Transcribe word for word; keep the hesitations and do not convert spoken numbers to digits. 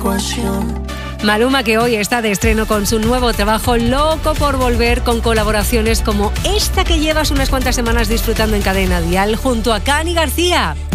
ecuación. Maluma, que hoy está de estreno con su nuevo trabajo, loco por volver, con colaboraciones como esta que llevas unas cuantas semanas disfrutando en Cadena Dial junto a Cani García.